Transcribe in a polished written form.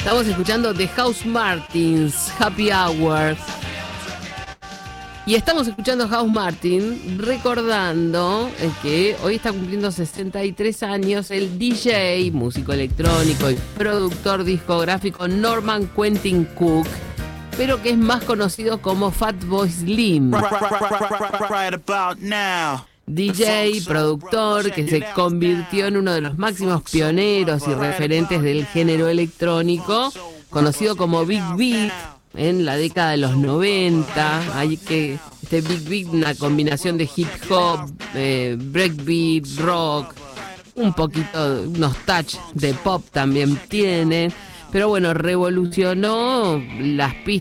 Estamos escuchando The House Martins, Happy Hour. Y estamos escuchando House Martin, recordando que hoy está cumpliendo 63 años el DJ, músico electrónico y productor discográfico Norman Quentin Cook, pero que es más conocido como Fatboy Slim. Right about now. DJ, productor, que se convirtió en uno de los máximos pioneros y referentes del género electrónico, conocido como Big Beat en la década de los 90. Hay que Big Beat, una combinación de hip hop, breakbeat, rock, un poquito, unos touch de pop también tiene. Pero bueno, revolucionó las pistas